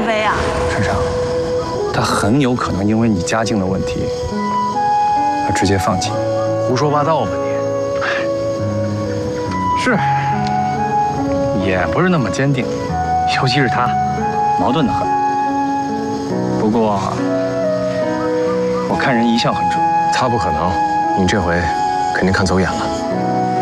非啊？ 珊珊，他很有可能因为你家境的问题而直接放弃。 胡说八道吧你！ 是，也不是那么坚定，尤其是他，矛盾的很。不过，我看人一向很准。 他不可能，你这回肯定看走眼了。